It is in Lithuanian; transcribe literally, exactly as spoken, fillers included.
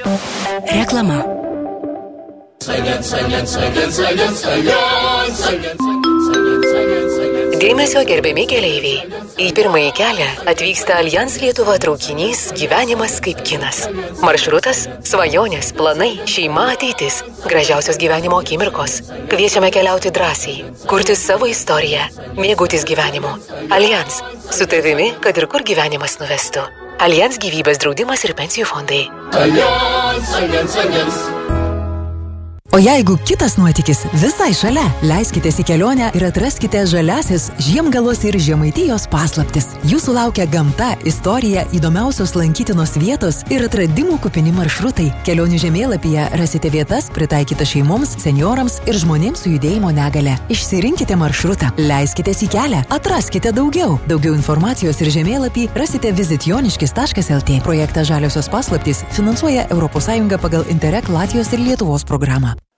Reklama. Dėmesio gerbiami keleiviai. Į pirmąjį kelią atvyksta Allianz Lietuva traukinys Gyvenimas kaip kinas. Maršrutas – svajonės, planai, šeima, ateitis, gražiausios gyvenimo akimirkos. Kviečiame keliauti drąsiai, kurti savo istoriją, mėgautis gyvenimu. Allianz – su tavimi, kad ir kur gyvenimas nuvestų. Allianz gyvybės draudimas ir pensijų fondai. Allianz, Allianz, Allianz. O jeigu kitas nuotykis visai šalia, leiskitės į kelionę ir atraskite žaliasis Žiemgalos ir Žemaitijos paslaptis. Jūsų laukia gamta, istorija, įdomiausios lankytinos vietos ir atradimų kupini maršrutai. Kelionių žemėlapyje rasite vietas pritaikytas šeimoms, seniorams ir žmonėms su judėjimo negale. Išsirinkite maršrutą, leiskitės į kelią, atraskite daugiau. Daugiau informacijos ir žemėlapį rasite visit joniškis taškas el tė. Projektą Žaliosios paslaptys finansuoja Europos Sąjunga pagal Interreg Latvijos ir Lietuvos programą.